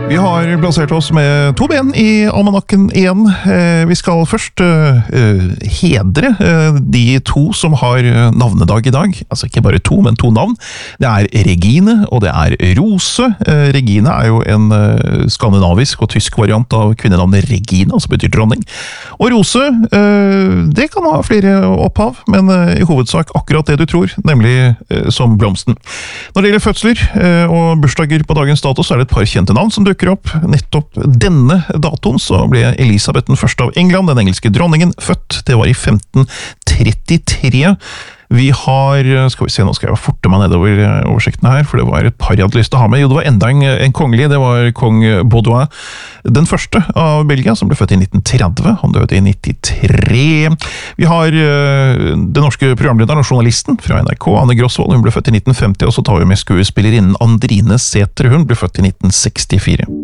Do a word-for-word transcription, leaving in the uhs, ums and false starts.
Vi har plassert oss med to ben i almanakken igjen. Vi skal først hedre de to som har navnedag i dag. Altså ikke bare to, men to navn. Det er Regine, og det er Rose. Regine er jo en skandinavisk og tysk variant av kvinnenavnet Regina, som betyr dronning. Og Rose, det kan ha flere opphav, men i hovedsak akkurat det du tror, nemlig som blomsten. Når det gjelder fødsler og bursdager på dagens dato, så er det et par kjente navn som dukker opp. Nettopp denne datoen så ble Elisabeth den første av England, den engelske dronningen, født. Det var i femten trettitre. Vi har, skal vi se, nå skal jeg forte meg nedover oversikten her, for det var et par jeg hadde lyst til å ha med. Jo, det var enda en, en kongelig, det var kong Baudouin, den første av Belgia, som ble født i nitten tretti. Han døde i nittitre. Vi har uh, den norske programlederen og journalisten fra N R K, Anne Grosvold. Hun ble født i nitten femti, og så tar vi med skuespillerinnen Andrine Sæther. Hun ble født i nitten sekstifire.